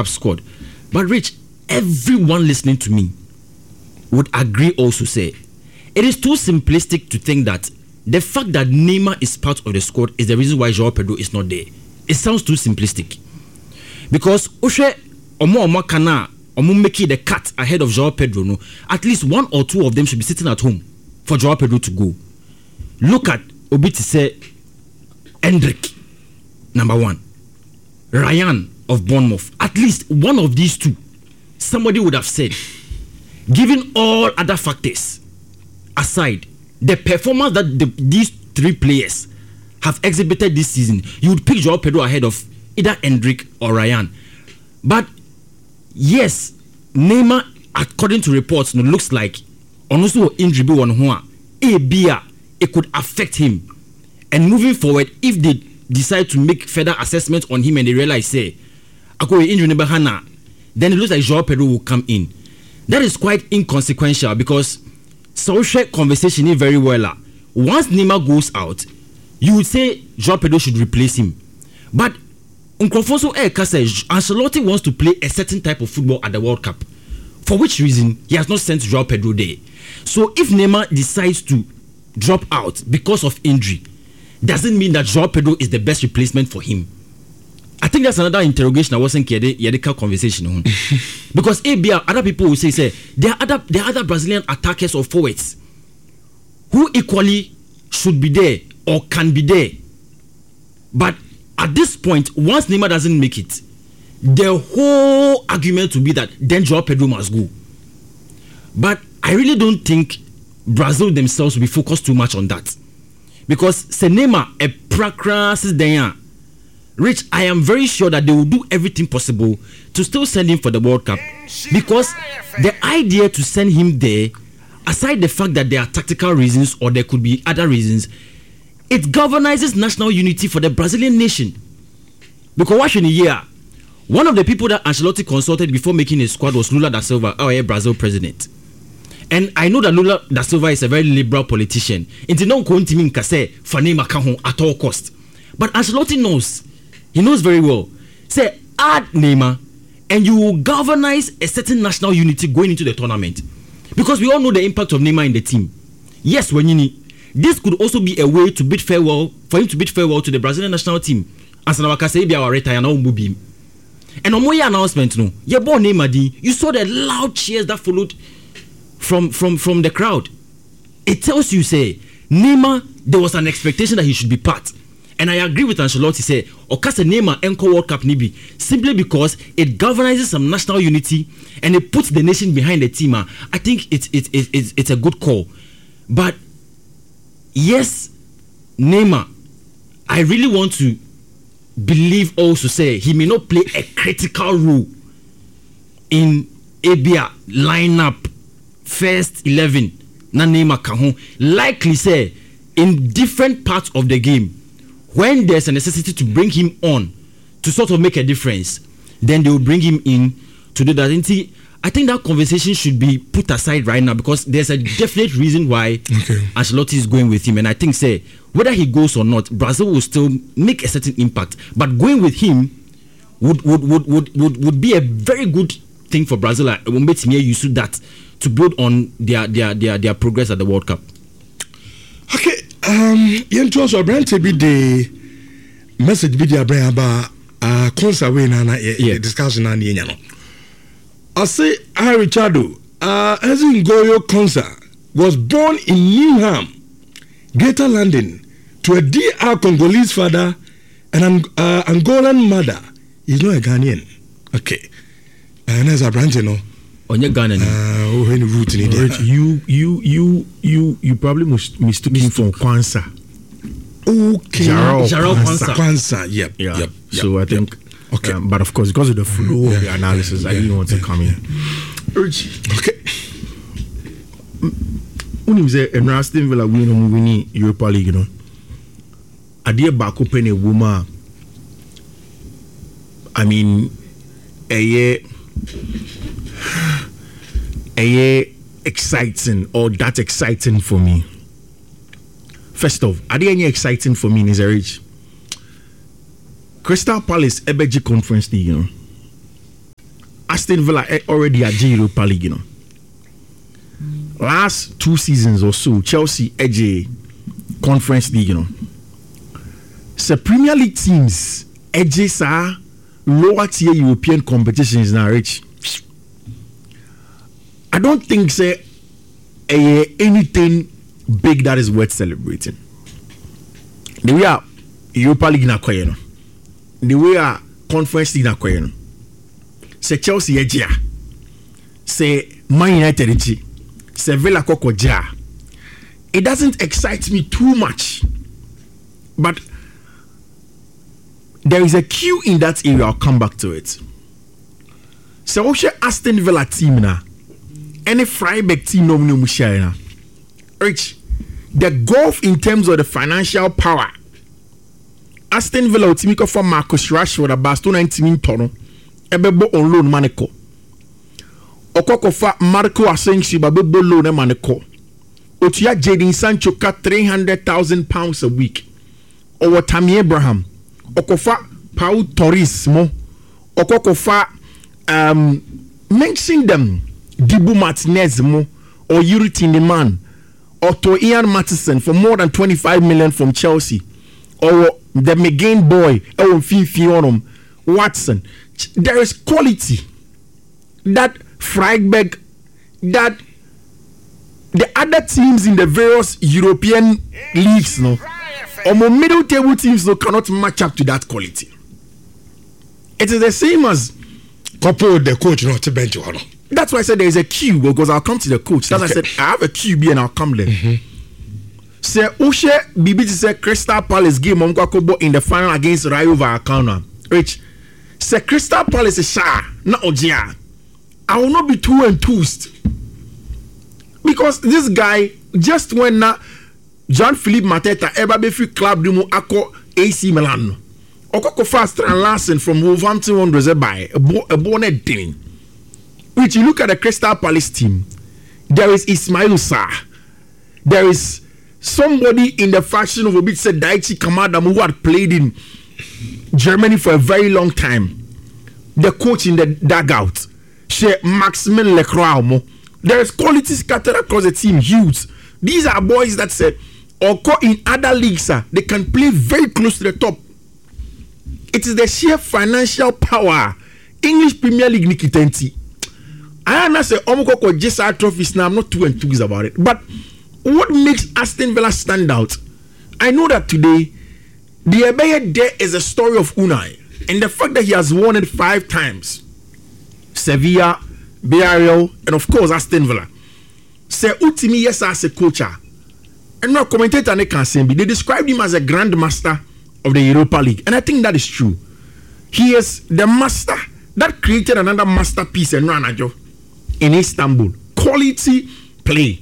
Cup squad. But Rich, everyone listening to me would agree also say it is too simplistic to think that the fact that Neymar is part of the squad is the reason why Joao Pedro is not there. It sounds too simplistic. Because Omo Kana making the cut ahead of Joao Pedro, no, at least one or two of them should be sitting at home for Joao Pedro to go. Look at Obitise Hendrick, number one. Ryan of Bournemouth. At least one of these two, somebody would have said, given all other factors aside, the performance that these three players have exhibited this season, you would pick Joao Pedro ahead of either Hendrick or Ryan. But yes, Neymar, according to reports, looks like also injury on Hua, it could affect him. And moving forward, if they decide to make further assessments on him and they realize, say, injury then it looks like Joao Pedro will come in. That is quite inconsequential because social conversation is very well. Once Neymar goes out, you would say Joao Pedro should replace him. But Nkrofo Eka says Ancelotti wants to play a certain type of football at the World Cup. For which reason, he has not sent Joao Pedro there. So if Neymar decides to drop out because of injury, doesn't mean that Joao Pedro is the best replacement for him. I think that's another interrogation I wasn't Yedeka conversation on. Because other people will say there are other Brazilian attackers or forwards who equally should be there or can be there. But at this point, once Neymar doesn't make it, the whole argument will be that then Joao Pedro must go. But I really don't think Brazil themselves will be focused too much on that. Because Neymar a practice there, Rich, I am very sure that they will do everything possible to still send him for the World Cup. Because the idea to send him there, aside the fact that there are tactical reasons or there could be other reasons, it galvanizes national unity for the Brazilian nation. Because watching a year, one of the people that Ancelotti consulted before making his squad was Lula da Silva, our Brazil president. And I know that Lula da Silva is a very liberal politician. It's not going to mean for Neymar at all cost. But Ancelotti knows. He knows very well. Say, add Neymar and you will galvanize a certain national unity going into the tournament. Because we all know the impact of Neymar in the team. Yes, this could also be a way to bid farewell, for him to bid farewell to the Brazilian national team. As Nawaka say, be our retire now, Mubim. And on my announcement, you saw the loud cheers that followed from the crowd. It tells you, say, Neymar, there was an expectation that he should be part. And I agree with Ancelotti, say, Okasa Neymar Enco World Cup Nibi, simply because it galvanizes some national unity and it puts the nation behind the team. I think it's a good call. But yes, Neymar, I really want to believe also, say, he may not play a critical role in Abia lineup first 11. Na Neymar Kahon likely say in different parts of the game. When there's a necessity to bring him on to sort of make a difference, then they will bring him in to do that. I think that conversation should be put aside right now because there's a definite reason why Ancelotti is going with him. And I think, say, whether he goes or not, Brazil will still make a certain impact. But going with him would be a very good thing for Brazil. I will make use of that to build on their progress at the World Cup. Okay. Yento so brand to be the message be the brand about concert way na discussion na nya no. I say Richardo Ezingoyo Konsa was born in Newham, Greater London, to a DR Congolese father and an Angolan mother. He's not a Ghanaian. Okay. And as a brand, you know. On your Ghana. You probably mistook him for Kwanzaa. Okay. Jarrell Kwanzaa. Yep. So I think. Okay. But of course, because of the flow of the analysis, I didn't want to come in. Okay. When you say Aston Villa winning Europa League, you know, I did back open a woman. I mean, a year exciting or that exciting for me. First off, are there any exciting for me in Nizarich? Crystal Palace Ebeji Conference League, you know. Aston Villa already at Europa League, you know. Last 2 seasons or so, Chelsea edge Conference League, you know. So Premier League teams edges are lower tier European competitions now, Rich. I don't think say anything big that is worth celebrating. The way our Europa League na kwaye no, the way our Conference League na kwaye no. Say Chelsea ejia, say Man United ejia, say Villa koko jia. It doesn't excite me too much, but there is a queue in that area. I'll come back to it. So what's Aston Villa team now? Any Freiburg team no mushaya. Rich, the gulf in terms of the financial power. Aston Villa ultimiko for Marcus Rashford about 290 tono. Ebebo on loan maneko. Okoko fa Marco Asensio babebo loan maneko. Otuya Jadon Sancho cut £300,000 a week. Or Tammy Abraham. Okofa Pau Torres mo. Okofa mention them. Dibu Martinez mo or Yuri Tindman or to Ian Matheson for more than 25 million from Chelsea or the McGinn boy or Fionum Watson. There is quality that Freiburg, that the other teams in the various European leagues no or more middle table teams no cannot match up to that quality. It is the same as couple the coach not to bench one. That's why I said there is a queue because I'll come to the coach. That's why I said I have a QB and I'll come there. Say Ushe BBC said Crystal Palace game on Kwakobo in the final against Rayo Vallecano. Which say Crystal Palace is shy, not Ojia. I will not be too enthused because this guy just when Jean-Philippe Mateta ever be free club demo ako AC Milan. Okoko fast and Larsen from Wolverhampton Wanderers by a bonnet thing. Which you look at the Crystal Palace team, there is Ismail Sarr. There is somebody in the faction of a bit said Daichi Kamada who had played in Germany for a very long time. The coach in the dugout, Maximin Lecroix. There is quality scattered across the team, huge. These are boys that said, or in other leagues, they can play very close to the top. It is the sheer financial power. English Premier League Nikitenti. I am not say Omukoko just our trophies now. I'm not too enthused about it. But what makes Aston Villa stand out? I know that today the Ebeye there is a story of Unai and the fact that he has won it 5 times. Sevilla, Villarreal, and of course Aston Villa. Say Utimi yes as a coach. And no commentator they can say they described him as a grandmaster of the Europa League, and I think that is true. He is the master that created another masterpiece in Ranajo in Istanbul. Quality play.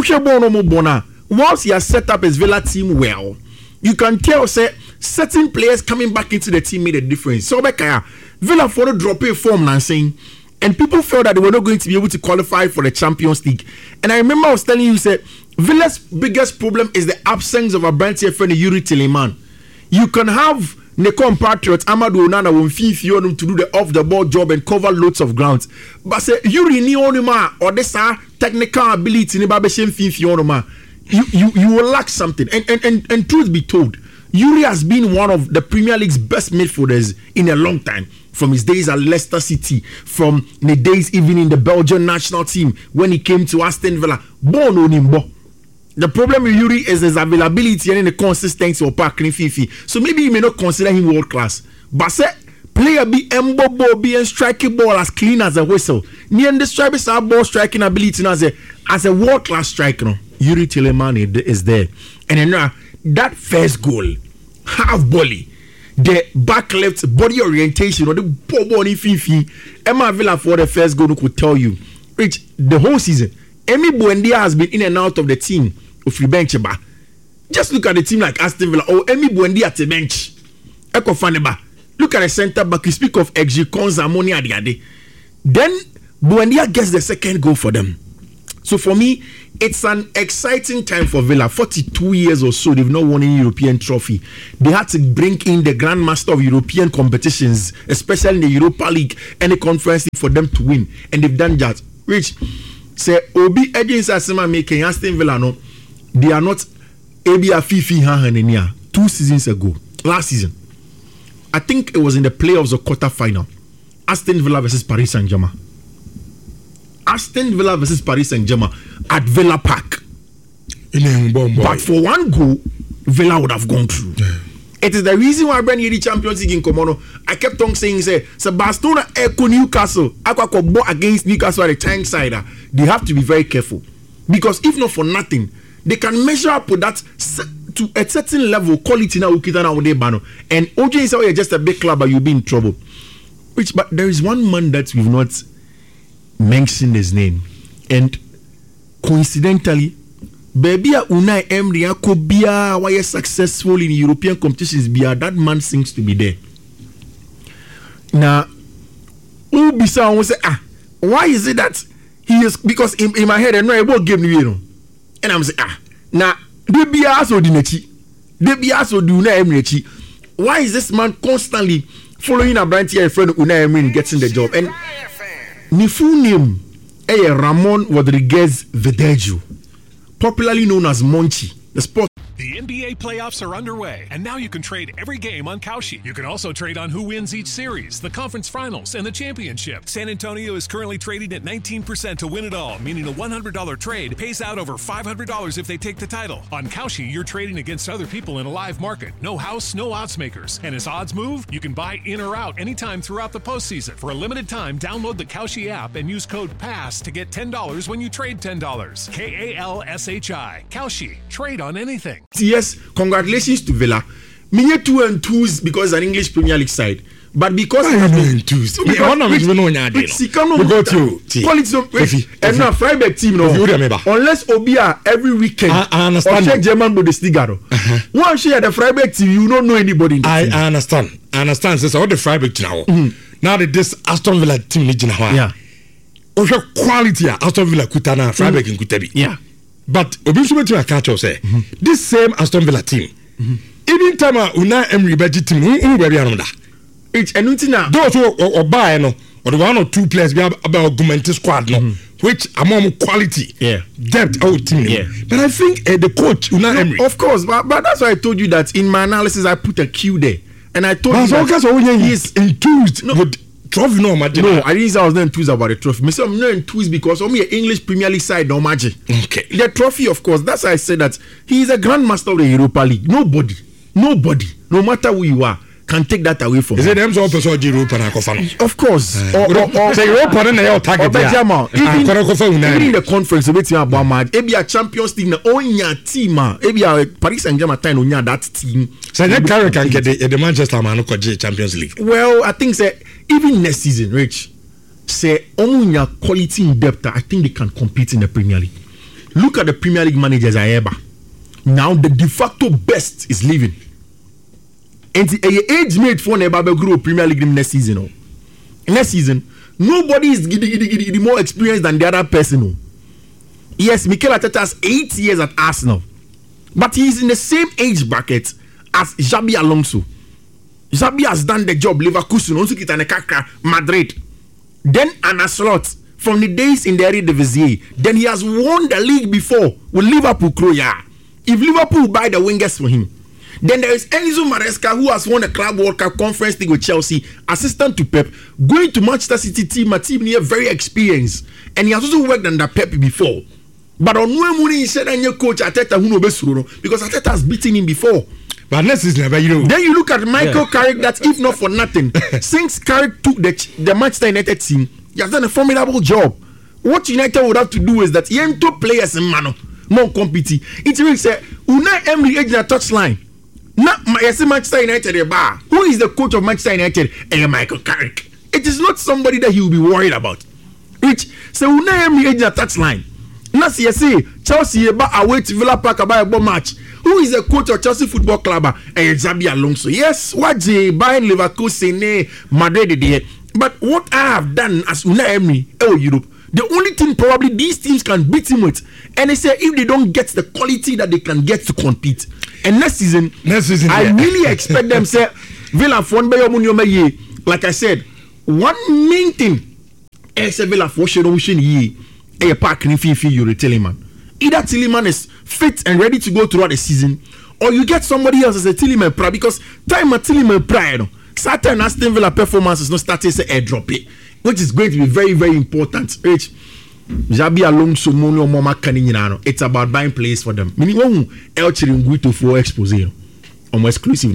Once he has set up his Villa team well, you can tell say certain players coming back into the team made a difference. So Villa for the drop a form and saying, and people felt that they were not going to be able to qualify for the Champions League. And I remember I was telling you, say Villa's biggest problem is the absence of a brand friend Yuri Tillman. You can have Nekon Patriots, Amadou Onana, Wonfi to do the off-the-ball job and cover loads of ground. But say Yuri ni onima or this technical ability ni babeshem Fionoma, you will lack something. And truth be told, Yuri has been one of the Premier League's best midfielders in a long time. From his days at Leicester City, from the days even in the Belgian national team when he came to Aston Villa. Born on him, the problem with Yuri is his availability and the consistency of Park Fifi. So maybe you may not consider him world class. But say player be embo be and striking ball as clean as a whistle. Near describe his ball striking ability as a world class striker. No? Yuri Tillman is there. And then that first goal, half volley, the back left body orientation or the ball in Fifi. Emma Villa for the first goal could tell you. Rich, the whole season, Emi Buendia has been in and out of the team. If you bench ba, just look at the team like Aston Villa or Emi Buendia at the bench. Eko Faneba. Look at the centre back. You speak of Exji Konza Amoni Adiade. Then Buendia gets the second goal for them. So for me, it's an exciting time for Villa. 42 years or so, they've not won any European trophy. They had to bring in the grandmaster of European competitions, especially in the Europa League and the Conference League, for them to win. And they've done that. Which, say, Obi against Asema making Aston Villa, no, they are not ABA Fifi Hanania 2 seasons ago. Last season, I think it was in the playoffs or quarter-final. Aston Villa versus Paris Saint-Germain. Aston Villa versus Paris Saint-Germain at Villa Park. But for one goal, Villa would have gone through. Yeah. It is the reason why Brand the Champions League in Comono. I kept on saying, say, Barcelona echo Newcastle, Aquaco against Newcastle at the tank side. They have to be very careful. Because if not for nothing, they can measure up with that to a certain level, quality now, and OJ is oh, just a big club, but you'll be in trouble. But there is one man that we've not mentioned his name, and coincidentally, baby Unai Emery Akobia, why is successful in European competitions? That man seems to be there. Now, Ubisa will say, why is it that he is? Because in my head, I know I won't give you, and I'm saying, now, baby also dinechi, baby also do Unai Emery. Why is this man constantly following a brand here friend Unai Emery getting the job? And my full name is Ramon Rodriguez Verdejo, popularly known as Monchi, the sport. The NBA playoffs are underway, and now you can trade every game on Kalshi. You can also trade on who wins each series, the conference finals, and the championship. San Antonio is currently trading at 19% to win it all, meaning a $100 trade pays out over $500 if they take the title. On Kalshi, you're trading against other people in a live market. No house, no odds makers. And as odds move, you can buy in or out anytime throughout the postseason. For a limited time, download the Kalshi app and use code PASS to get $10 when you trade $10. KALSHI. Kalshi. Trade on anything. Yes, congratulations to Villa. Me 2-2 because it's an English Premier League side, but because I am 2-2. One of them no nyade. We got you. Quality and now Freiburg team no. Unless Obia every weekend. I understand. Or check German Bundesliga. One share the Freiburg team, you don't know anybody. I understand. I understand. So all the Freiburg team now that this Aston Villa team ni jina wa. Yeah. Osho quality Aston Villa kutana Freiburg in Kutabi. Yeah. But Obisuma team catch us say this same Aston Villa team. Even time Unai Emery beji team where we are under. It's enutina. Those who buy no or the 1 or 2 players we have about augmented squad no which among quality depth our team. Yeah. But I think the coach Unai Emery. Of course, but that's why I told you that in my analysis I put a Q there and I told you that he is enthused with trophy no imagine. No, I didn't say I was not enthused about the trophy. Me say I'm not enthused because I'm an English Premier League side no imagine. Okay. The trophy, of course, that's why I said that he is a grandmaster of the Europa League. Nobody, no matter who you are, can take that away from him. Is it them so person Europa na kofano? Of course. Or say Europa na your target there. Even in the conference, we about match. Ebi a Champions League na onya team. Ebi a Paris Saint-Germain time onya that team. So that Carrick can get the Manchester man ko Champions League. Well, I think say even next season, Rich, say onya quality in depth. I think they can compete in the Premier League. Look at the Premier League managers Ayeba. Now the de facto best is leaving. And the age mate for Nebabe Group Premier League next season. Next season, nobody is getting more experience than the other person. Yes, Mikel Arteta has 8 years at Arsenal, but he is in the same age bracket as Xabi Alonso. Xabi has done the job. Leverkusen, Madrid, then Arne Slot from the days in the Eredivisie. Then he has won the league before with Liverpool. If Liverpool buy the wingers for him. Then there is Enzo Maresca, who has won the Club World Cup Conference League with Chelsea, assistant to Pep, going to Manchester City team, a team near very experienced, and he has also worked under Pep before. But on one morning he said, "And your coach Arteta, who no best because Arteta has beaten him before." But next is never you know. Then you look at Michael Carrick. That if not for nothing, since Carrick took the Manchester United team, he has done a formidable job. What United would have to do is that he ain't two players in mano, more competing. It really say Unai Emery edge the touchline. Not Manchester United bar. Who is the coach of Manchester United? Michael Carrick. It is not somebody that he will be worried about. Which so Unai Emery edge the touchline. Now see Chelsea bar away to Villa Park about a ball match. Who is the coach of Chelsea Football Club? Xabi Alonso. Yes, what they Bayern Leverkusen, Madrid there. But what I have done as Unai Emery, Europe, The only thing probably these teams can beat him with, and they say if they don't get the quality that they can get to compete. And next season I really expect them say Villa Fon like I said, one main thing is Villa for a park in Fifi Yuri Tillman. Either Tillman is fit and ready to go throughout the season, or you get somebody else as a Tillman Pride, because time at Tillman Pride, Saturn Aston Villa performance is not starting to airdrop it, which is going to be very, very important. Rich, Jabi Alonso Mono Mama Caninano. It's about buying players for them. Meaning, El Chiringuito for expose, or more exclusive.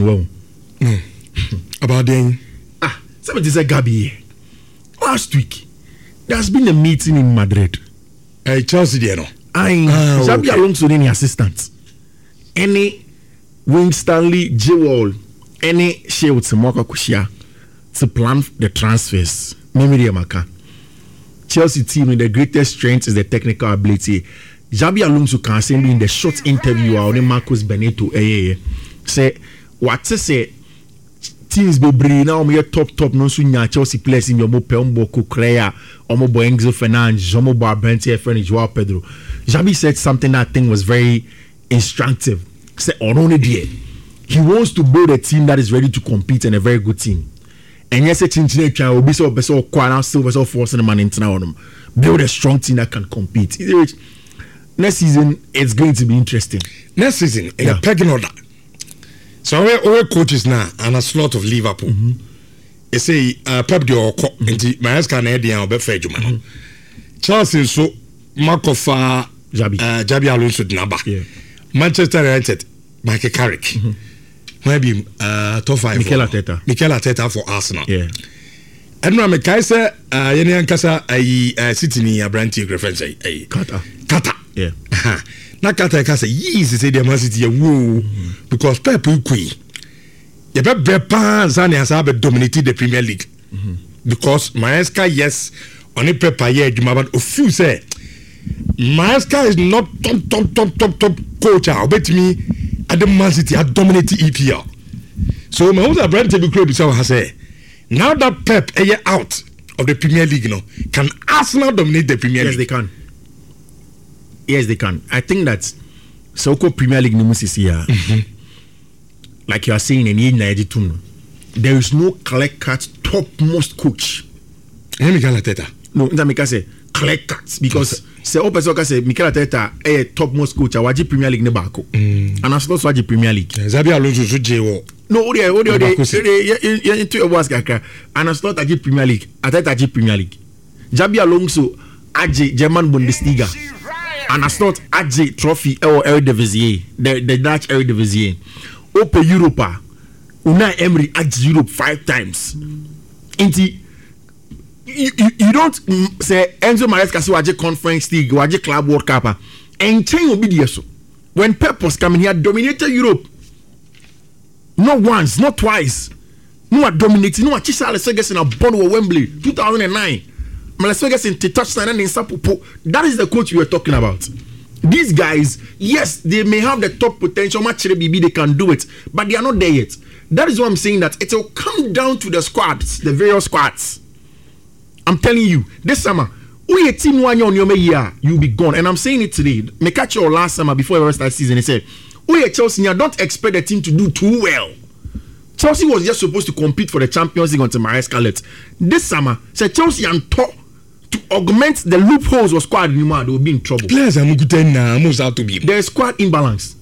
About then, somebody said Gabi. Last week, there's been a meeting in Madrid. Chelsea, you know. Jabi Alonso, any assistant, any Wing Stanley, Jewel, any share with Samoka Kushia to plan the transfers. Memory Maka. Chelsea team with the greatest strength is the technical ability. Jabi Alonso can say in the short interview on Marcos Benito say what to say teams be bring now me top no so nya Chelsea players in your mo Pelmbo Kukurea or mo Enzo Fernandes or mo Barbenti friend Joao Pedro. Jabi said something that I think was very instructive. Say only there he wants to build a team that is ready to compete and a very good team. And yes, a will be so quiet, still forcing the man into them. Build a strong team that can compete. Next season, it's going to be interesting. Next season, in a pecking order. So our coaches now and a slot of Liverpool. They say Pep Dioko and Maresca and Eddie and Befejuman. Chelsea so Markofa Jabi Alonso Naba. Manchester United, Michael Carrick. Maybe top 5 Mikel Arteta for Arsenal. Yeah. And now Kaisa yene ankasa City ni Abranti reference Kata. Yeah. Na Kata kasa yes say the Man City woo because Pep Kui. The Pep Bepa Zani has dominated the Premier League. Because Maresca yes on a Pep ye Jumaban of few say Maresca is not top coach. I bet me at the Man City had dominated EPL. So my own brand table club has said now that Pep is out of the Premier League, can Arsenal dominate the Premier League? Yes, they can. Yes, they can. I think that Soko Premier League is here. Like you are saying in there is no clear-cut topmost coach. Mikel Arteta. No, that say clear-cut because say Opesoka say Mikel Arteta a topmost coach. Awaji Premier League nebako. And I also Awaji Premier League. Zabi Alonso Jewo. No, ode into a was kaka. And I thought Aji Premier League. Arteta Aji Premier League. Jabi Alonso Aji German Bundesliga. And I thought Aji Trophy or Eredivisie, the Dutch Eredivisie. Ope Europa. Unai Emery Aji Europe 5 times. Inti. You don't say Enzo Maresca so Aji Conference League or Aji Club World Cup. And change will be the so. When Pep was coming, he had dominated Europe. Not once, not twice. No, dominating. No, Chisa Alesegas in a bond of Wembley, 2009. Alesegas in touchdown and in Sapupo. That is the coach we were talking about. These guys, yes, they may have the top potential. Much BB, they can do it, but they are not there yet. That is why I'm saying that it will come down to the squads, the various squads. I'm telling you, this summer, we a team one year on your year, you'll be gone. And I'm saying it today. Me catch you last summer before the rest of the season. He said, we at Chelsea, don't expect the team to do too well. Chelsea was just supposed to compete for the Champions League until Maresca left. This summer, said Chelsea and to augment the loopholes of squad anymore, they will be in trouble. Players are most out to be. There is squad imbalance.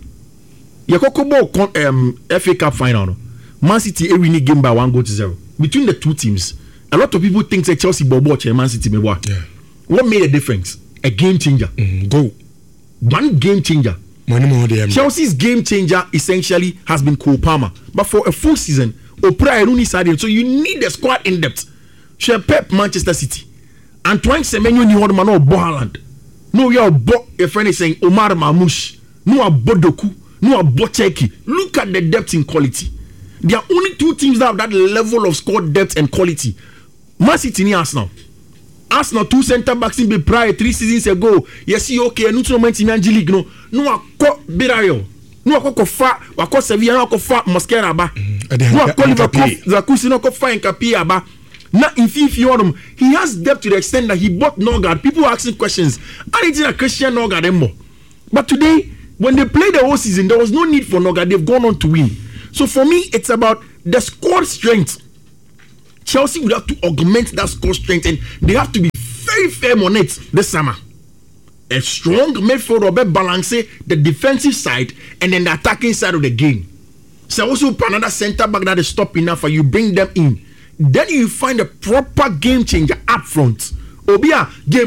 Yakokobo FA Cup final. Man City winning game by 1-0 between the two teams. A lot of people think that Chelsea bobo and Man City may work. Yeah. What made a difference? A game changer. Go. One game changer. Chelsea's game changer essentially has been Cole Palmer. But for a full season, Opera Rooney side, so you need the squad in depth. Share Pep Manchester City. Antoine Semenyo ni one man or Bohaland. No, you are a friend is saying Omar Mamouche. No, a Bodoku. No, a Bocheki. Look at the depth in quality. There are only two teams that have that level of squad depth and quality. Man City and Arsenal. Arsenal 2 centre backs in the prior 3 seasons ago. Yes, okay, no moment in Angie League. No, akọ Birayo. No, akọ Kofa, akọ Sevilla, no, akọ Mosquera ba. No, akọ Liverpool, Zakusi, no, akọ Nkapi aba. Now, if you want him, he has depth to the extent that he bought Norgard. People are asking questions. I didn't a Christian Norgard anymore. But today, when they play the whole season, there was no need for Norgard. They've gone on to win. So for me, it's about the squad strength. Chelsea would have to augment that squad strength, and they have to be very firm on it this summer. A strong midfield will balance the defensive side and then the attacking side of the game. So also another centre back that is stopping enough for you, bring them in. Then you find a proper game changer up front. Obia game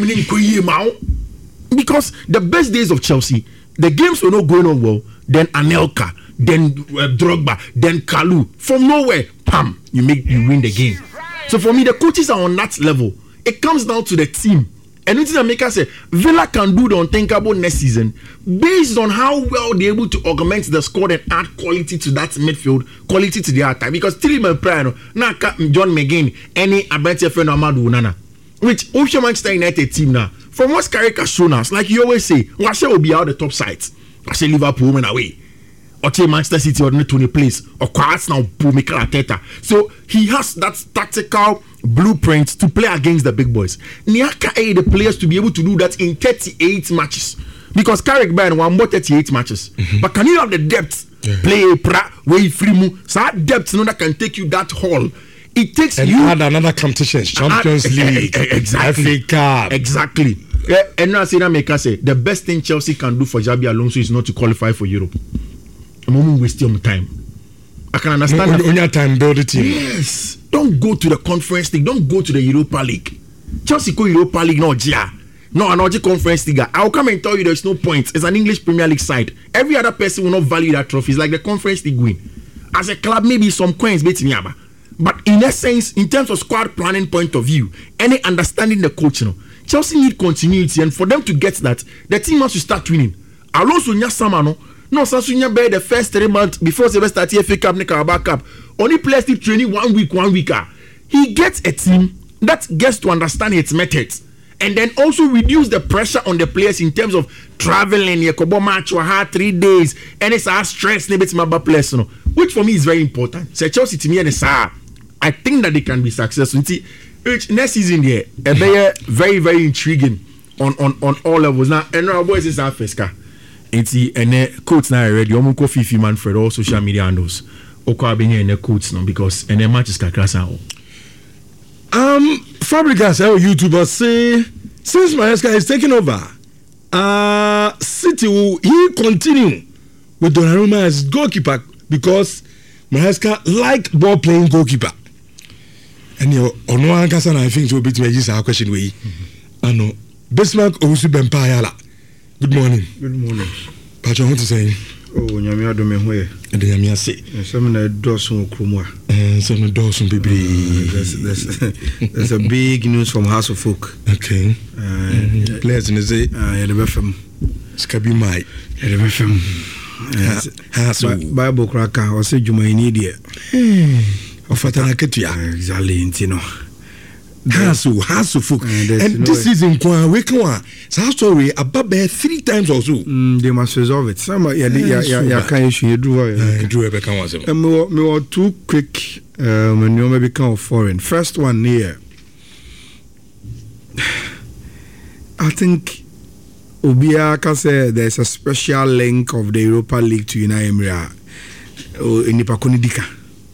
in because the best days of Chelsea, the games were not going on well. Then Anelka, then Drogba, then Kalu. From nowhere, pam, you win the game. So for me, the coaches are on that level. It comes down to the team. And what America say, Villa can do the unthinkable next season based on how well they're able to augment the squad and add quality to that midfield, quality to the attack. Because Tillman Prano, now John McGinn, any Abete friend Amadou Nana, which Ocean Manchester United team now, from what Carrick has shown us, like you always say, Russia will be out the top sides. I say Liverpool went away. Or take Manchester City or not Tony Place or Quartz now Mikel Arteta. So he has that tactical blueprint to play against the big boys. Niaka the players to be able to do that in 38 matches. Because Carrick Bayern won more 38 matches. But can you have the depth? Play pra way free so that depth that can take you that haul. It takes and you add another competition, Champions League, exactly. FA Cup. Exactly. And now say the best thing Chelsea can do for Xabi Alonso is not to qualify for Europe. I'm not wasting time. I can understand on your time build the team. Yes. Don't go to the Conference League. Don't go to the Europa League. Chelsea go Europa League, no Gia. No, another Conference League. I'll come and tell you there's no point. It's an English Premier League side. Every other person will not value that trophy. It's like the Conference League win. As a club, maybe some coins beating Yaba. But in essence, in terms of squad planning point of view, any understanding the coach, Chelsea need continuity, and for them to get that, the team has to start winning. Alonso Nyasamano. No, Sasunya bear the first 3 months before they start FA Cup, Carabao Cup. Only players still training 1 week. He gets a team that gets to understand its methods and then also reduce the pressure on the players in terms of traveling. Yakobo match or hard 3 days and it's a stress players, which for me is very important. So Chelsea to me and I think that they can be successful. See, next season there, very very intriguing on all levels. Now, and our boys is our first car. And coach now already omunko Fifi Manfred all social media handles okwa benye and coach now because and matches kakrasa. Fabregas our YouTuber say since Maresca is taking over City will he continue with Donnarumma as goalkeeper because Maresca like ball playing goalkeeper. And you ono ankasa na I think so bit me use our question we ano Bismarck Owusu Bempayala. Good morning. Good morning. But I want to say, oh, Nyamia do me hoye. And the Nyamia say, some na dosun krumwa. Some dosun baby. There's a big news from House of Folk. Okay. Players in the say, the BFM. Skabi Mai. The BFM. Bible cracker or say Juma in India. Of Fatana Ketia. Exactly, Intino. Hasu folk. And this season, we can story about 3 times or so. They must resolve it. Some can issue you do a me 2 quick when you may become foreign. First one here. I think Obia can say there's a special link of the Europa League to United Emirates in Nipakonidika.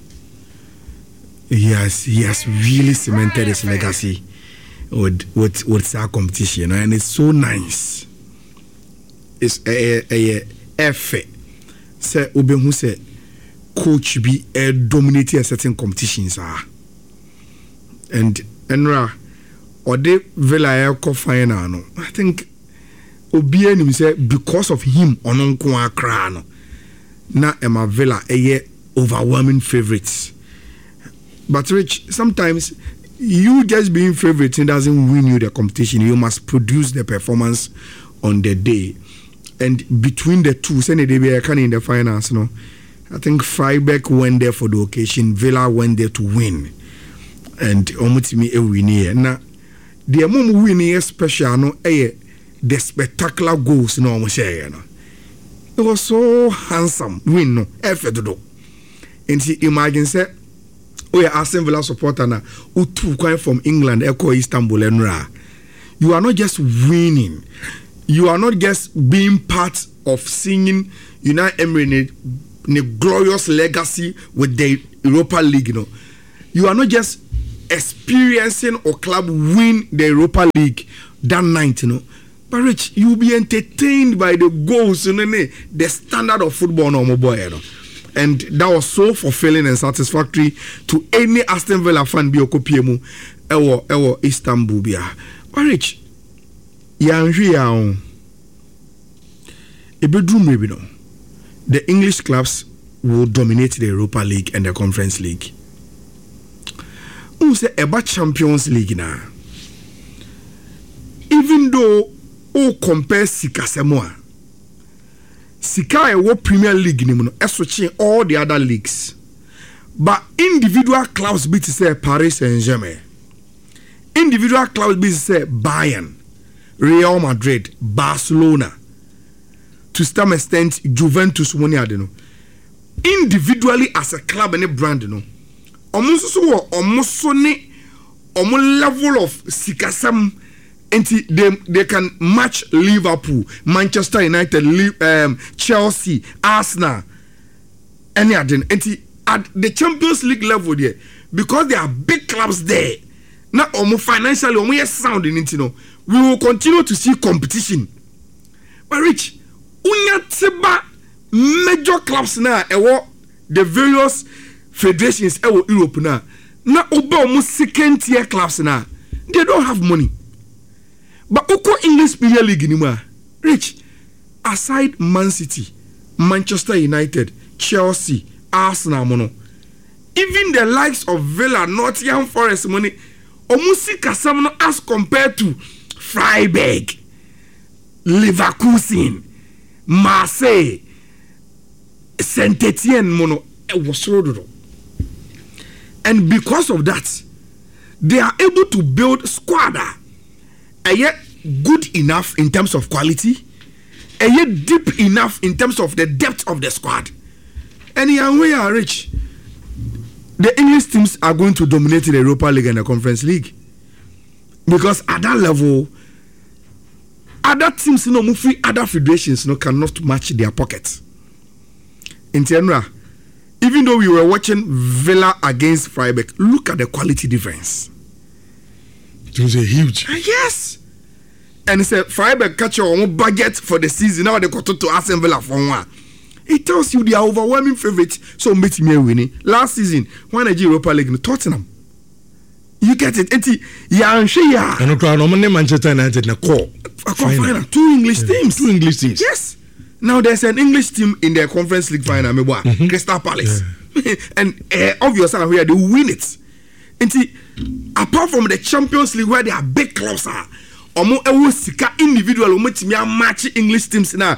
He has really cemented his legacy with our competition, and it's so nice. It's a effort. Say Obenhu say coach be dominating a certain competitions and Enra or the Villa final no. I think Obianim say because of him ononko akra no na Emma Villa overwhelming favorites. But Rich, sometimes you just being favorite doesn't win you the competition. You must produce the performance on the day. And between the two, in the finals, I think Freiburg went there for the occasion, Villa went there to win. And Omutimi a winner. Now, the moment winning special, the spectacular goals, it was so handsome, win, effort to do. And see, imagine, say, oh yeah, Aston Villa supporter na utu kwan from England eko Istanbul enra. You are not just winning. You are not just being part of singing United Emirates in a glorious legacy with the Europa League, you know. You are not just experiencing or club win the Europa League that night, you know. But Rich, you will be entertained by the goals, you know, the standard of football, no boy, you know. And that was so fulfilling and satisfactory to any Aston Villa fan be okopiemu ewo Istanbul bia. But Rich, yanhwe ya ebedrum maybe no. The English clubs will dominate the Europa League and the Conference League. Say about Champions League now. Even though o compare Sika Samoa, Sika e Premier League ni muno eswitching all the other leagues, but individual clubs be to say Paris Saint-Germain, individual clubs be to say Bayern, Real Madrid, Barcelona, to some extent Juventus money adeno. Individually as a club and a brand, you know. Almost level of sikasam they can match Liverpool, Manchester United, Chelsea, Arsenal, any other. At the Champions League level there, because there are big clubs there. Now financially almost sound in it, you know. We will continue to see competition. But Rich, unya tiba major clubs now the various federations Europe now almost second tier clubs now they don't have money. But Oko English Premier League anymore. Rich, aside Man City, Manchester United, Chelsea, Arsenal mono, even the likes of Villa, Nottingham Forest money almost kasam as compared to Freiburg, Leverkusen, Marseille, Saint-Etienne mono was rodo. And because of that, they are able to build squad yet good enough in terms of quality, and yet deep enough in terms of the depth of the squad. And in we are Rich, the English teams are going to dominate the Europa League and the Conference League, because at that level, other teams, you know, other federations, you know, cannot match their pockets. In Tenra, even though we were watching Villa against Freiburg, look at the quality difference. It was a huge. Yes. And it's a Freiburg catch your own budget for the season. Now they got to Aston Villa for one. It tells you they are overwhelming favorites. So make me winning. Last season, when I Europa League in Tottenham. You get it. And Manchester United na call. Final. Two English teams. Two English teams. Yes. Now there's an English team in the Conference League final, Crystal Palace, and obviously where they win it. And see, apart from the Champions League where they are big clubs, individual match English teams now,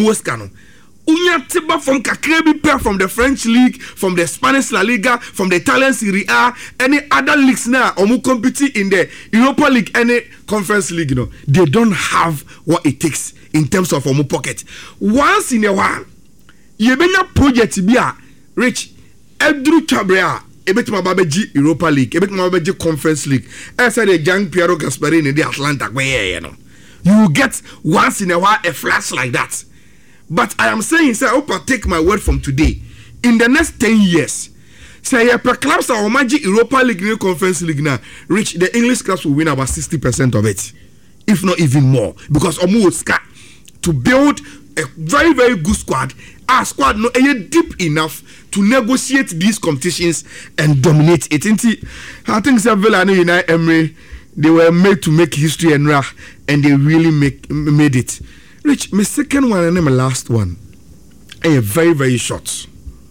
Unya tiba from Kakrebi pair from the French League, from the Spanish La Liga, from the Italian Serie A, any other leagues now, competing in the Europa League, any Conference League, you know, they don't have what it takes in terms of pocket. Once in a while, you be a project be a Rich Edru Chabrea, ebetima babeji Europa League, ebetima babeji Conference League. I said the young Piero Gasparini in the Atlanta way, you know. You will get once in a while a flash like that. But I am saying, say, Opa, take my word from today. In the next 10 years, say, per clubs are Omaji Europa League, Conference League now, Rich, the English clubs will win about 60% of it, if not even more, because Omu Ska to build a very, very good squad, our squad no deep enough to negotiate these competitions and dominate it. I think Villa and United Emery, they were made to make history and they really made it. Rich, my second one and my last one, a very, very short.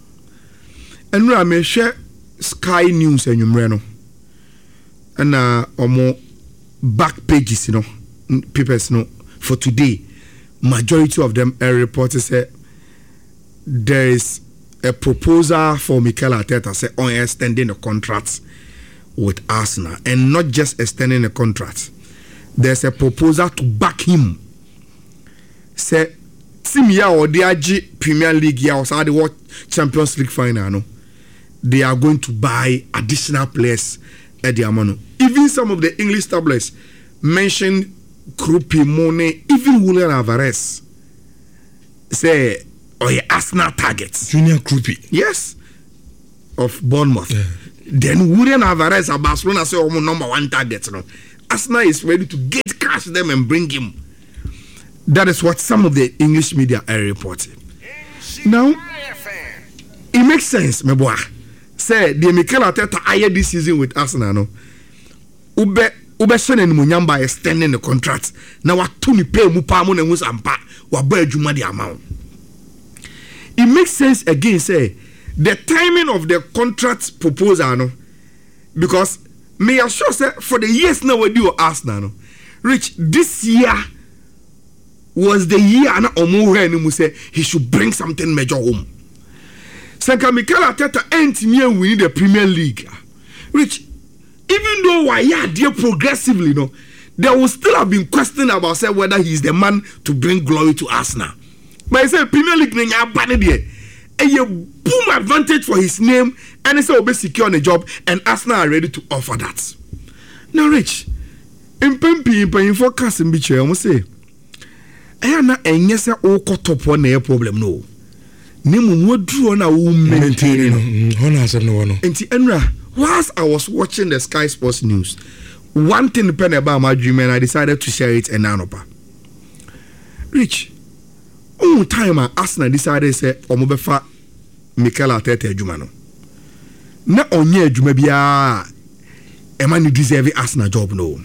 And I may share Sky News and Umreno, and or more back pages, you know, papers, you know, for today. Majority of them reported say there is a proposal for Mikel Arteta say on extending the contract with Arsenal, and not just extending the contract. There's a proposal to back him. Say team ya or the AG Premier League ya or the World Champions League final no. they are going to buy additional players at the amount. Even some of the English tabloids mentioned Krupi, Mone, even Julian Alvarez. Say, Arsenal targets. Junior Krupi. Yes. Of Bournemouth. Yeah. Then Julian Alvarez at Barcelona say number 1 target. No? Arsenal is ready to get cash them and bring him. That is what some of the English media are reporting. Now, it makes sense, my boy. Say the Mikel Arteta hire this season with Arsenal. No, ube sene ni munyamba extending the contract. Now what to me pay mupa mo na musa ampa wabo adwuma the amount. It makes sense again. Say the timing of the contract proposal, no, because me assure say for the years now we do Arsenal, no, Rich, this year was the year and Omo say he should bring something major home. Sanka Mikel Arteta ain't me winning the Premier League. Rich, even though why dear progressively, no, there will still have been question about say whether he is the man to bring glory to Arsenal. But I say Premier League nenya bad there. A boom advantage for his name and it's will be secure on a job and Arsenal are ready to offer that. Now Rich, in forecast in biche, I must say I na enye se o top one na problem no. Nemu wodru na wo maintain no. Hona asem no no. Enti enra, whilst I was watching the Sky Sports News, one thing pen about my dream and I decided to share it and anopa. Rich, on time Arsenal decided say omobefa Mikel Arteta adwuma no. Na onye adwuma bia e man deserve Arsenal job no.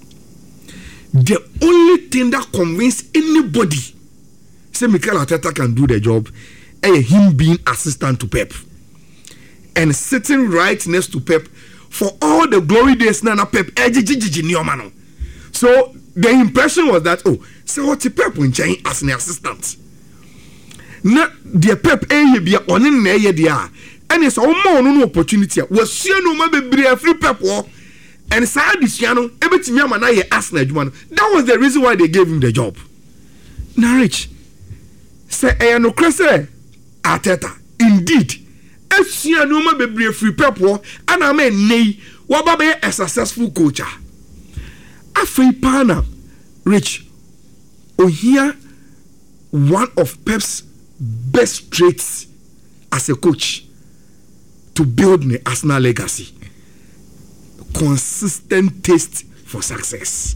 The only thing that convinced anybody say Mikel Arteta can do the job is him being assistant to Pep and sitting right next to Pep for all the glory days na Pep so the impression was that so what Pep will change as an assistant na the Pep be on na ye dia and it's all no opportunity was see no ma be free Pep work. And Sadiciano, everything Yamana Arsenal. That was the reason why they gave him the job. Now, Rich, say no crese Arteta. Indeed, if you no be free Pepper, and I mean nay, wababe a successful coach. Afei pana, Rich, here one of Pep's best traits as a coach to build the Arsenal legacy. Consistent taste for success.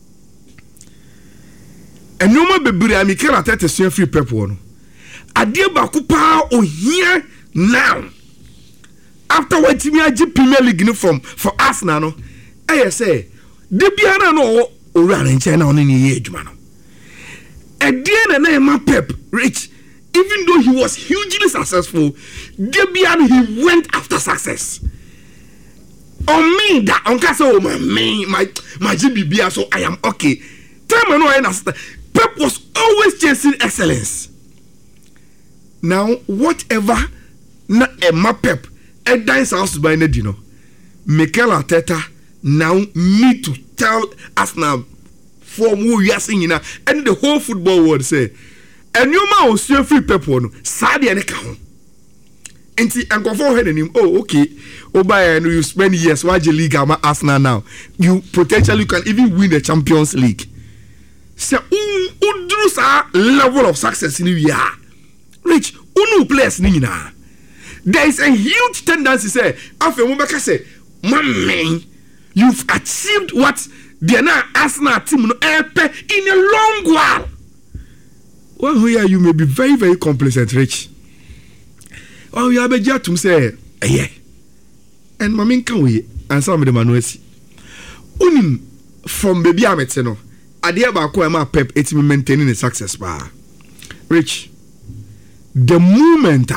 And no more baby, I Mikel Arteta so free Pep one. Adia bakupa here now. After what me aji Premier League from for Arsenal no, I say de biana no ora in China on any age man. Adia na my Pep Rich, even though he was hugely successful, de biana he went after success. On me that uncle so my GBB so I am okay. Time I know I understand. Pep was always chasing excellence. Now whatever na Emma Pep a dance house by Nedino, Mikel Arteta now need to tell us now from who we are singing and the whole football world say and you ma was free Pep one Sadia ne ka ho. Enti and go for him. Oh, okay. Oba you spend years watch the league ama Arsenal now. You potentially can even win the Champions League. So udrusa level of success in the Rich, unu players ni na. There is a huge tendency say after Mubaka say, man, you've achieved what the Arsenal team no in a long while. Well, here you may be very, very complacent, Rich. Oh, you have a jet to say, yeah. And Mamin can we and some of the manuesi. Unim from baby Ameteno, Adia Bako ma Pep, it's maintaining a success bar. Rich, the moment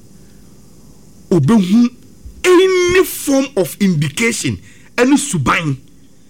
any form of indication, any subine,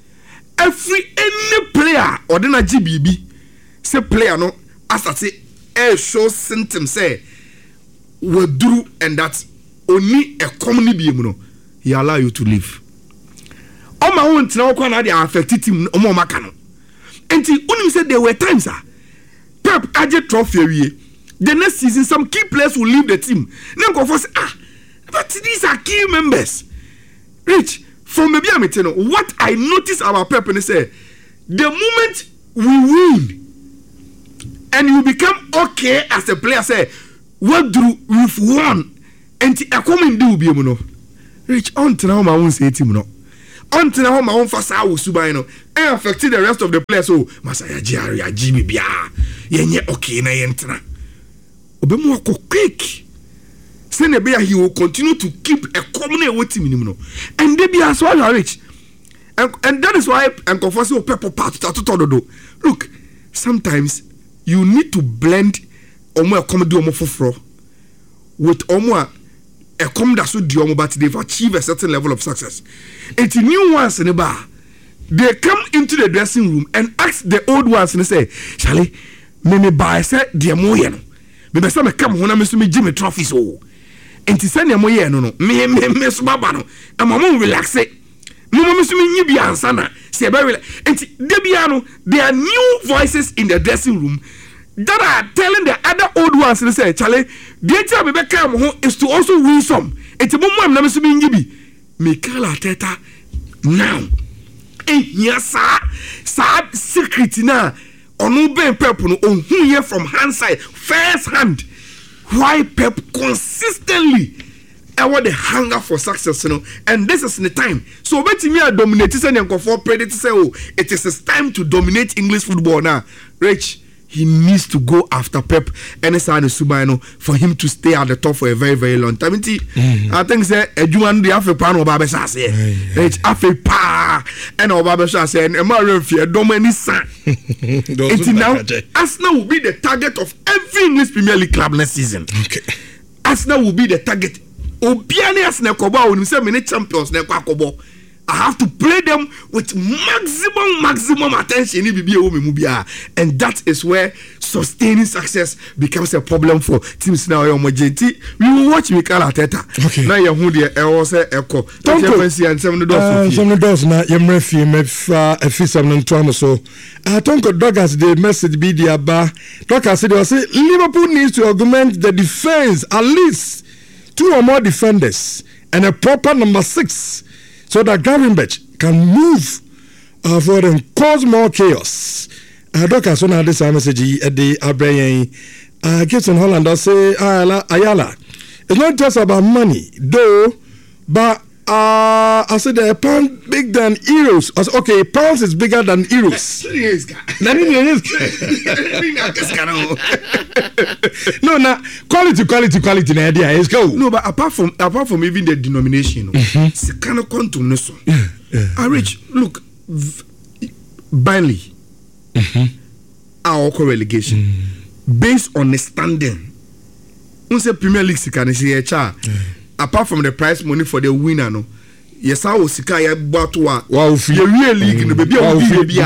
any player or then a GBB, say player no, as I say, show symptoms say. Withdrew and that only a common being he allow you to live. On my own now they affected him makano. And he only said there were times Pep Aje trophy the next season some key players will leave the team. Now go for But these are key members. Rich, from maybe I'm telling you, what I notice about Pep and say, the moment we win and you become okay as a player, say, what do we've won? And I come in do be no. Rich, until now, my own say team no. Until now, my own fast house subai no. And affected the rest of the players. So, Masaya Jari, Jimmy Bia, yenye okay na yentra. Obemu wako quick. Senebia, he will continue to keep a common with him. And they be as well rich. And that is why I'm confessing Pepper part to look, sometimes you need to blend omo comedy omo foforo with omo a comedy so di omo, but they've achieved a certain level of success. It's new ones in the bar. They come into the dressing room and ask the old ones and say, Charlie, me buy say the moyen. Me say me come hona me so me Jimmy trophies oh. And to send your no me so baba no. And mama relax it. Mama me so me nyi bi ansa na. Say very and debiano there are new voices in the dressing room that are telling the other old ones to say, Charlie, the time me come home is to also win some. It's a mama na me so me nyi bi. Mikel Arteta now. Yes, sir, secret na onu ben Pep no on who here from hand side first hand. Why Pep consistently want the hunger for success, you know, and this is the time. So when me are dominating and for predator say, oh, it is his time to dominate English football now. Rich, he needs to go after Pep and Subano for him to stay at the top for a very, very long time. I think say Eduan the African Obabesa say, Rich Africa and Obabesa say, and Mario Dominic San. It's now Arsenal will be the target of every English Premier League club next season. Okay. Arsenal will be the target. Obiane Arsenal Koba when we say many champions ne Kobo. I have to play them with maximum attention. And that is where sustaining success becomes a problem for teams now. We will watch Mikel Arteta. Okay. Now you hear the say echo. Some doors na yemrefi mefa efisam ntoamo so. Tonko Douglas the message be the aba. Douglas said Liverpool needs to augment the defense, at least 2 or more defenders and a proper number 6. So that Gravenberch can move forward and cause more chaos. Doka so now this message at the Abraham Gibson Holland I say Ayala. It's not just about money, though, but I said the pound big than euros. I said, okay, pounds is bigger than euros. No, now quality. The idea is go. No, but apart from even the denomination, it's kind of quantum. Rich, look, Burnley, our relegation based on the standing. We say Premier League, can see apart from the prize money for the winner, no. Yes, I was Sikaya Batua. Wow, you really league in the baby. No,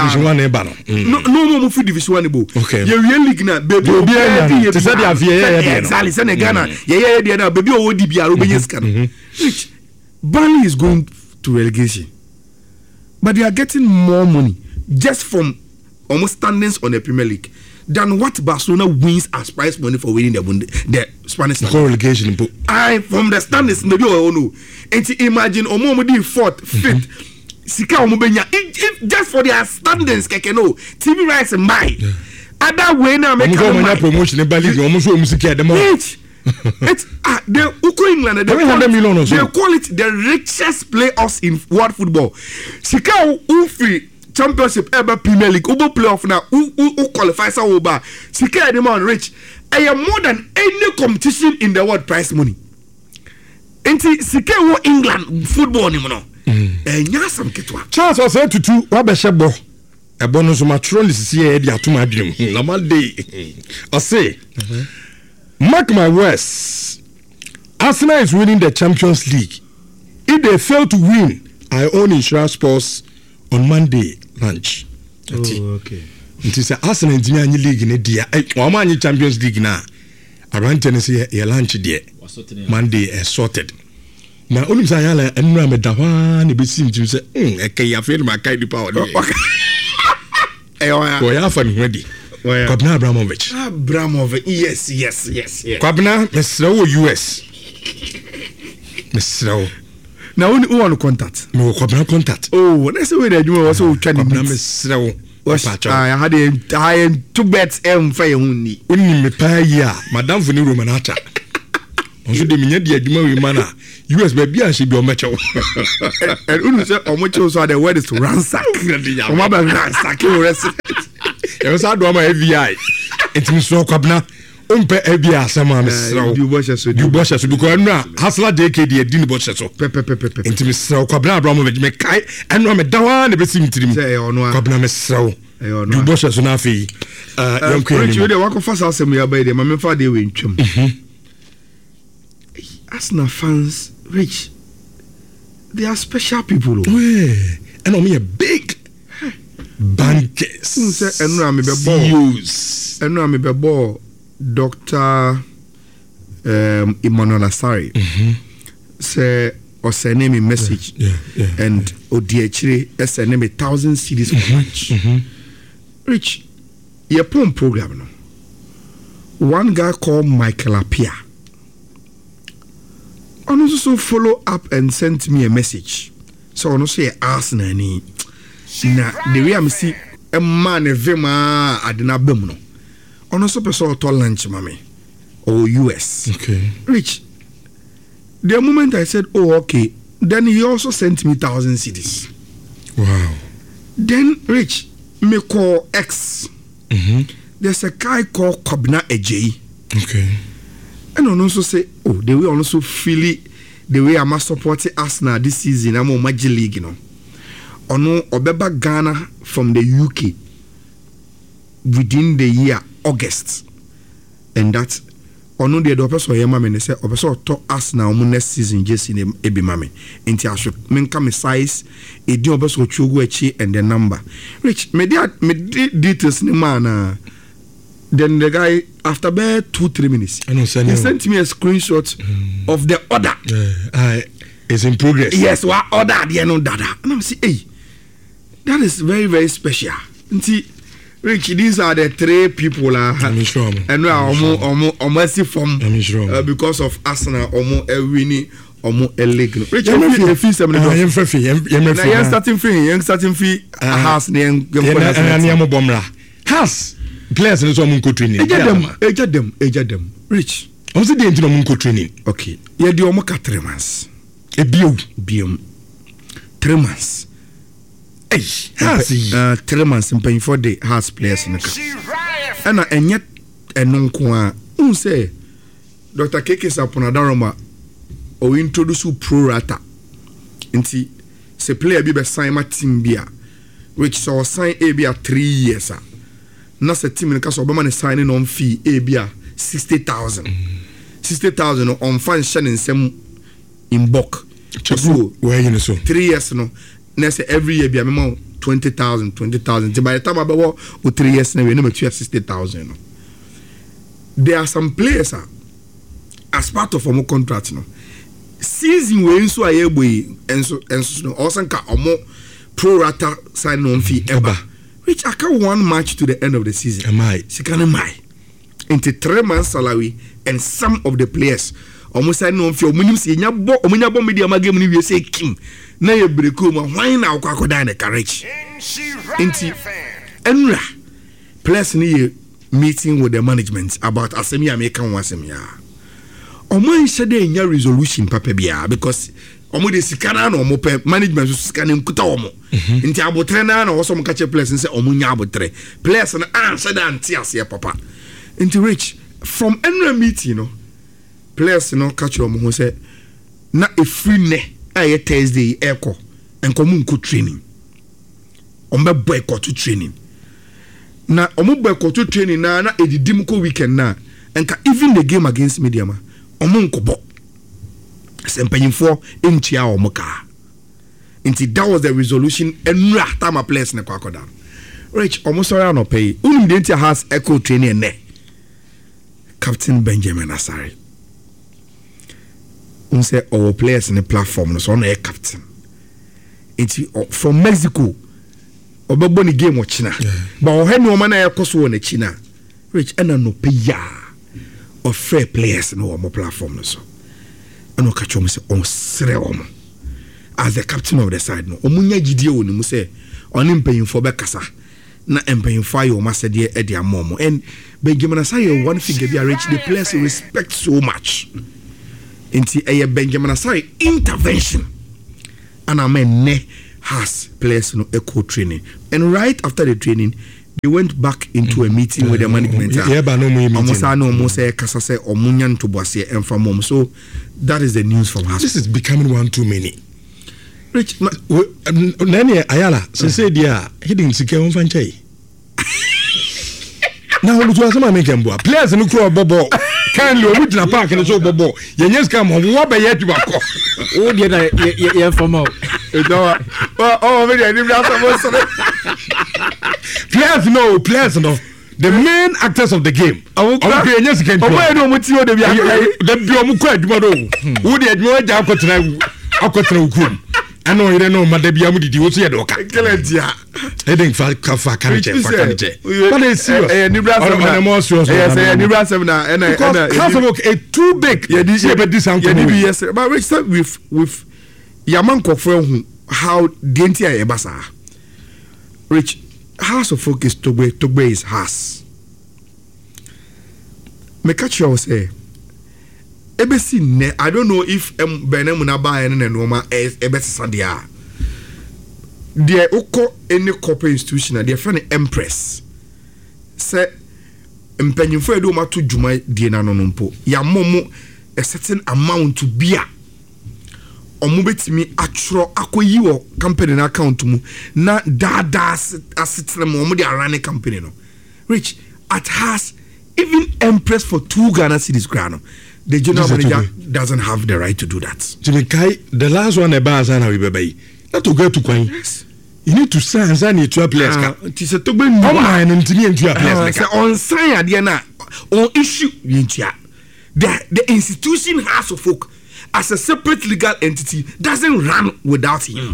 more for Division 1. Okay, you really league now, baby. Exactly, Ghana. Yeah, baby. Which Burnley is going to relegation, but they are getting more money just from almost standings on the Premier League than what Barcelona wins as prize money for winning the Spanish relegation. From the standings, maybe no. And imagine Omomodi 4th, 5th, Sika Omobenya, just for their standings, no TV rights and mine. Other way now, make a promotion in Bali, almost it's the Uko England, they call it the richest playoffs in world football. Sika Ufi Championship ever Premier League, Ubo playoff now, who qualifies over Sika demand rich. I am more than any competition in the world prize money. Enti Sika wo England football ni mo. Nyasam ketwa. Charles was saying to wa be shebo. Ebo no so matron is here dey atuma adwem. Normal day. I say, mark my words. Arsenal is winning the Champions League. If they fail to win, I own Insurance Sports on Monday lunch. Oh, okay. It is Arsenal in the league in dia. One Champions League na. Around Tennessee, your lunch there. Monday sorted. Now, only Sayala and Ramadan, it seems to say, okay, I feel my kind of power. We are funny ready. Kwabna Abramovich. Abramovich, yes. Kwabna, Mr. US. mesrɛ na who on contact me wo kwabena contact let's say we dey do so twa ni na mesrɛ wo I had a 2 bets for you ni onni me pa yi a madam for ni room na acha onso de menya di adwuma we man a US baby a she bi o mechew and unu say o mechew so the word is to ransack o ma ba ransack you resident e so do ma FBI intimi so kwabena umpe FBI asema mesrɛ du bo so because no hasla JK de di ni bo so intimi so kwabena Abraham me kai eno me dawa na be sim tirim kwabena mesrɛ du bo so na afi yam kwani you dey wako fast asem ya by dey ma me fa dey we ntwam Arsenal fans, Rich, they are special people. And I'm a big bankers. CEOs. And I'm a ball, Dr. Emmanuel Asari. Say, or send him a message. And ODHR, send him 1,000 CDs for match. Rich, your poem program. No? One guy called Michael Appiah. And also follow up and sent me a message. So I no say Arsenal ni. Na the way I see a man a vema adina bem no. And also person to lunch mami or US. Okay. Rich. The moment I said, oh okay, then he also sent me 1,000 CDs. Wow. Then Rich, me call X. There's a guy called Kobna Ejei. Okay. And on also say, oh, they will also feel it the way I'm supporting Arsenal this season. I'm on Magic League, you know. Ono Obeba Ghana from the UK within the year August, and that ono the person yema me say obeso to Arsenal next season just in ebi mame. Inti asho menka me size edi obeso chugu echi and the number. Rich me details ni man. Then the guy, after about 2-3 minutes, he sent me a screenshot of the order. It's in progress. Yes, what order? And I'm saying, hey, that is very, very special. Rich, these are the 3 people. And we are almost from because of Arsenal, winning. League. Rich, fee house. Players in some training. Age them. Rich. I'm saying they do training. Okay. Yeah, the omo 3 months. A biom. 3 months. Hey, 3 months and paying for the house players in the car. And yet, non say Dr. Keke Saponadaroma or introduce pro rata. Inti se player be sign my team beer, which saw sign a beer 3 years. Na se team in the case of Obama signing on fee ABA 60,000. 60,000 on fan shining some in bulk. So where you know so 3 years no. Na say every year be a minimum 20,000. By the time I about 3 years now we never 60,000. No. There are some players as part of our contract no. Season we so ayeboy and no also ka omo pro rata sign on fee ever. Which I can 1 match to the end of the season. Am I? Into 3 months salary and some of the players almost I know for minimum say nyabo media game ni we say Kim na ye breako ma why na akwakoda na carriage into enra players ni meeting with the management about asemi American wasem ya omo shede nya resolution papa bia because omo de sikana na omo pe management so sikana nkuta omo nti abotre na na oso mo ka che players say omo nya abotre players na answer da anti ase papa nti Rich from enra meeting no players no catch omo ho say na e free ne aye Thursday eko enkomu nko training omo boycott training na omo boycott training na edidim ko weekend na enka even the game against Mediama omo nkobo sempanyimfo entia omoka nti that was the resolution enra time players ne kwakoda Rich omo sorry no pay unim de ntia has echo training ne Captain Benjamin Asari unse our players in the platform so na captain nti from Mexico obebo ni game ochina but o henu o ma na ekoso na china Rich ena no pay ya of fair players no our platform so ɛna ɔka kyerɛ sɛ ɔnsrɛ wɔn as the captain of the side no ɔmunya gidie wɔ ne mu sɛ ɔne mpanyinfoɔ bɛkasa na mpanyinfoɔ ayɛ wɔn asɛdeɛ ɛde ama wɔn and Benjamin Asare one figure bi reach the players respect so much nti ɛyɛ Benjamin Asare intervention and amen has players no echo training and right after the training they went back into a meeting with the management. So that is the news from us. This is becoming one too many. Rich, Nani Ayala, say dear, hitting Sike Fanche. Now, look at some American boy. Players in the crowd, Bobo. Kindly, we did a park and so Bobo. Yes, come on, what by yet to back? Oh, yeah, for more. Oh, maybe I didn't have Players no. The main actors of the game. Okay, yes, can. I don't want you to be the Biomuka, who did no Jacotra. I know you don't know, Madame Yamudi, you see a doca. I think for Canada. But it's too big. Yes, but we start with Yamanko for how dainty a basa. Rich House of Folk is Togbe is house. Me catch you say. I don't know if Benemunaba and Noma Ebes Sandia. Dear Oko any corporate institution, dear friend Empress. Say Mpenyufo do matu Juma Diana Nompo. Ya momo a certain amount to beer. Omubetimi atro akoyiwo company na account mu na dada asitna mo mo dey run a company no. Rich at has even Empress for 2 Ghana cedis grano. The general manager doesn't have the right to do that. Jimmy Kai, the last one about Zana Wibebe. Not to go to Queen. Yes. You need to sign Zani to a place. It is a to be mine and to a place. On sign Diana on issue the institution House of Folk as a separate legal entity doesn't run without him.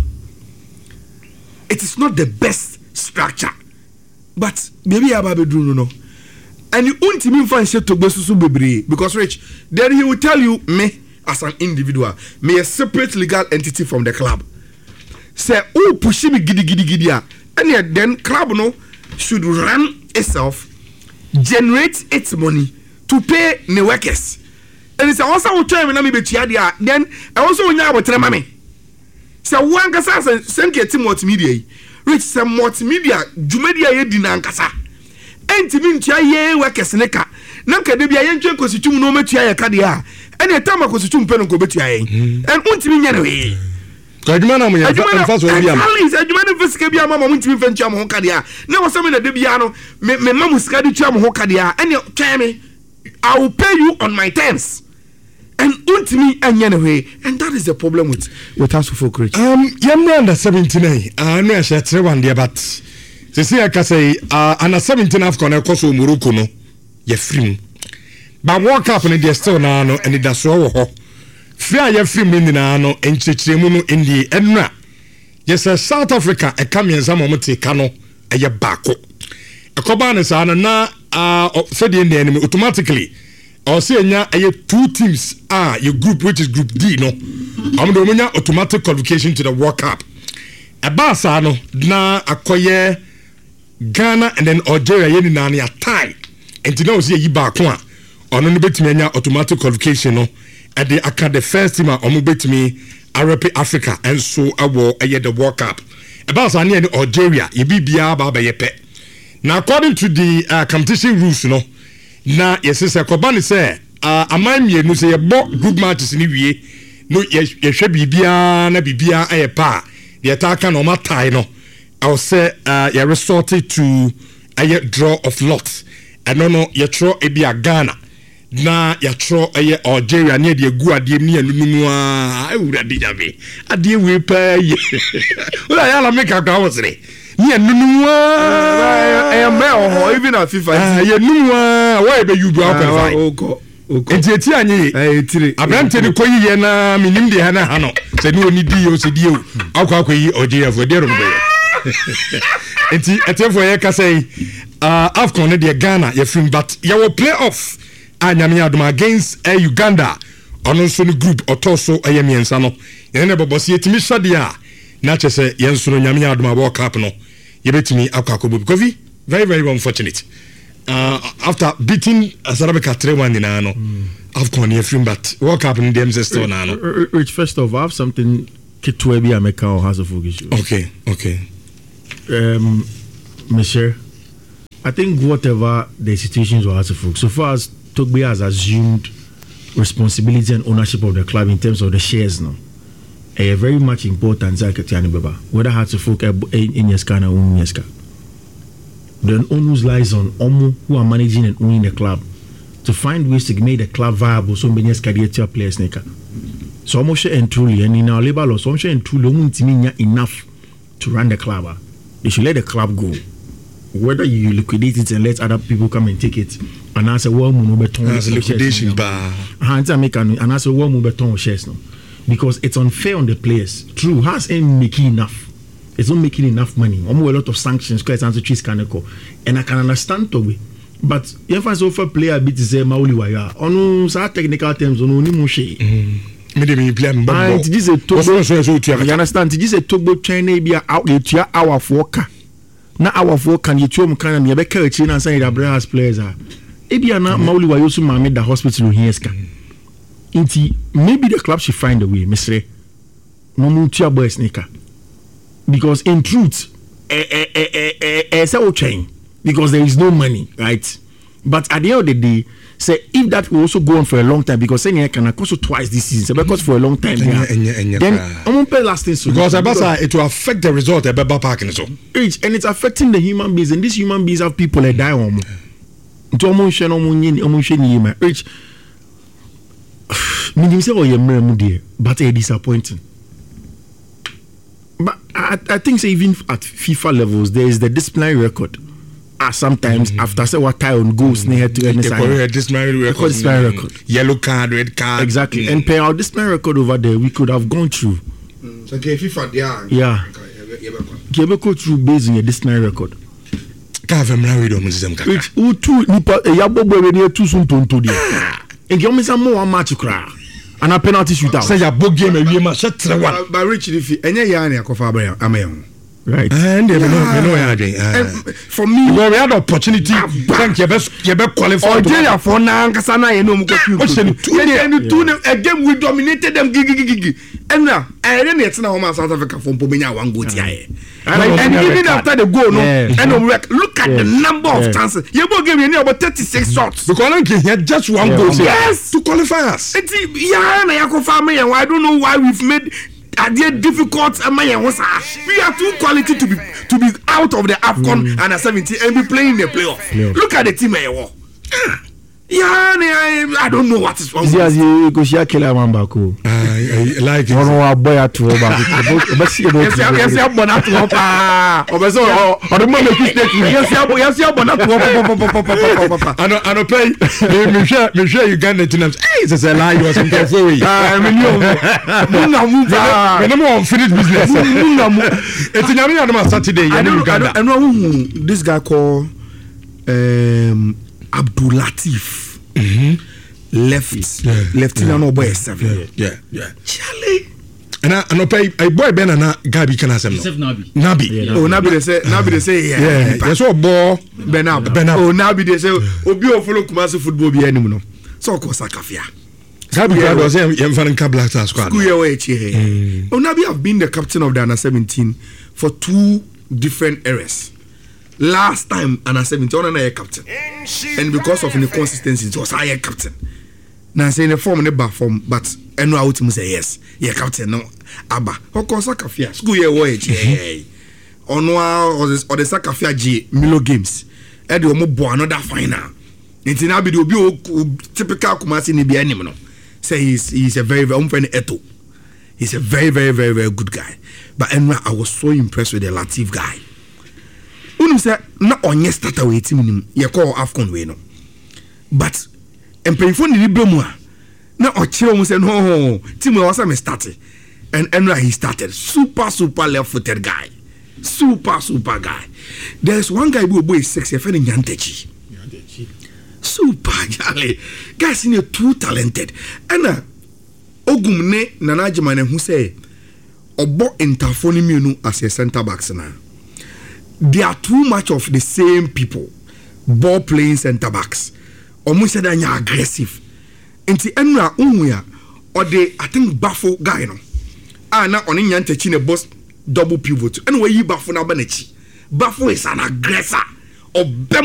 It is not the best structure. But maybe Ababe do no. And you won't even find shit to go to because Rich, then he will tell you me as an individual, me a separate legal entity from the club. Say, oh, push me giddy, and yet then club no should run itself, generate its money to pay the workers. And it's also a time when I be chiadia. Then I also know about Tremame. So one cassa send get to multimedia. Rich some multimedia, Jumedia Yedinankasa. Entimin tia ye workers neka. Nanka de bia yentwe kositum no metua ye kadia. Ene tama kositum pe no ko betua ye. En untimi nya no we. Adwuma na mo ya fa so bia ma. Adwuma na fisika bia ma untimi fa ntua mo ho kadia. Na wo me na de bia no me mamu sika de tua mo ho kadia. Ene twa me I will pay you on my terms. And untimi anya no we. And that is the problem with us for courage. Yam under 79. No ya share 3-1 there but Sisi akasai ana 17 AFCON ekoso Morocco no ye film. Ba World Cup ne de still na no eni da so wo ho. Free a ye film ni na no enchechiremu no ndi enra. Yes South Africa e kam yenza momote ka no eye baako. Ekoba ne sa na so de ndi enemy automatically or say enya eye 2 teams your group which is group D no. Amdo munya automatic qualification to the World Cup. Eba sa no na akoye Ghana and then Algeria yeni na a tie. And now see yi ba ko a ono no betimi anya automatic qualification no at the aka the first team omo betimi Arabic Africa and so awo eye the World Cup. About so near Algeria ye bibia ba ye pe. Now according to the competition rules no na yes say Kobani say amam ye no say ye bo group matches ni wie no ye hwe bibia na bibia aye pa the attack no ma tie no I will say you resorted to a draw of lots. And no, you throw a be a Ghana. Na you throw a Algeria near the Guadim near Lumua. I would have did me. I deal with pay. Well, I'll make a house. Near Lumua. I am male, even at FIFA. You know, why be you broke? Enti anyi abrante ni koyi ye na minim de hana hano se ni oni di o se di o akwa koyi Algeria for de rombe. Enti etefo ye ka say AFCON de Ghana ye film but ye will play off anyame adom against Uganda ɔno nso no group ɔtɔ so ɛyɛ mmiɛnsa no yɛn ne bɔbɔ si yɛtumi hyɛdeɛ a na kyerɛ sɛ yɛn nso no nyame adom a World Cup no yɛbɛtumi akɔ because very very unfortunate after beating Arabica 3-1 nyinaa no AFCON yɛ film but World Cup no dem sɛ still naa no. Rich, first of all, I have something ketewa bi ameka or has a focus. Okay. Michelle, I think whatever the situations were has a focus. So far as Togbe has assumed responsibility and ownership of the club in terms of the shares now, a very much important whether has to focus in Yeska or Yeska. The onus lies on Omu who are managing and owning the club to find ways to make the club viable so many Yeska players. So almost and truly, and in our labor law, so and truly enough to run the club. They should let the club go. Whether you liquidate it and let other people come and take it, and answer well, liquidation and answer well, beton shares now, because it's unfair on the players. True, has ain't making enough. It's not making enough money. Almost a lot of sanctions. Quite answer trees can go, and I can understand Toby. But if I so for player bit is a mauli waya on some technical terms on only mushe. And this is a Togo. You understand? This is a Togo China be out our worker. Na our work can you tell me kind of me be carry and say that Brazilian players are. Ebi na mauli wayo so mame the hospital here ska. Inti maybe the club should find a way, Mr. No mu tia boy sneaker. Because in truth, because there is no money, right? But at the end of the day, say if that will also go on for a long time, because saying I can also twice this season, because for a long time, then I won't pay last thing. Because it will affect the result at Baba Park and so. And it's affecting the human beings, and these human beings have people that die on. But it's disappointing. But I think so even at FIFA levels, there is the disciplinary record. Sometimes after say what time goes near to any side. Disciplinary record. Yellow card, red card. Exactly. And per our disciplinary record over there, we could have gone through. So okay, FIFA yeah. You go through based on your disciplinary record. Which who two nipa yabo boy near too soon to dia. And you miss more match cry. And a penalty shootout. Say your book game and we must shut one. But Rich, if you any yana kofa amen. Right. And you know, for me, we had opportunity. Thank you. Best qualified. Algeria for now, Kasana, you know, a game we dominated them. And now, I didn't get to South Africa from Pomenia one good year. And even after the goal, no, and look at the number of chances. You will give me about 36 shots. Because he had just one goal. Yes, to qualify us. I don't know why we've made. Are they difficult? We are too quality to be out of the AFCON under 17 and be playing the playoff. Look at the team I war. I don't know what is wrong. I like it. I boy at all. This guy called Abdul Latif, left in an boy 7. Yeah. Charlie. And I pay a boy Ben and Gabi can answer Nabi. Oh, Nabi they say yeah. That's what boy Ben up. Oh, Nabi they say Obio follow Kumasi football be anymore. So Kosakafia. Gabi was a Black Star squad. Oh, Nabi have been the captain of the under 17 for 2 different eras. Last time under 17 on a captain, and because of inconsistency, it was higher captain. Now saying the form in the back form, but I know how to say yes, yeah, captain. No, Abba, of course, Sakafia school year wage, on or the Sakafia G Milo games. Edo mo bo another final. It's now be the typical Kumasi ni be animal. Say he's a very unfriendly Eto. He's a very good guy. But I was so impressed with the Latif guy. Unum say na onye starter we team nim ye call AFCON we no but empayfo ni libremu a na o kire mu say no team we was me started and he started super left footed guy super guy. There's one guy who boy 6 year friend Nyantechi super jolly guys in too talented and ogum ne Nana Jemane who say obo interphone mienu as a center backs na. They are too much of the same people ball playing center backs. Almost said they are aggressive. Inti enra unwa or they I think Bafo guy no. Na oni nyante chi ne boss double pivot. Anyway you Bafo na banechi. Bafo is an aggressor. Obem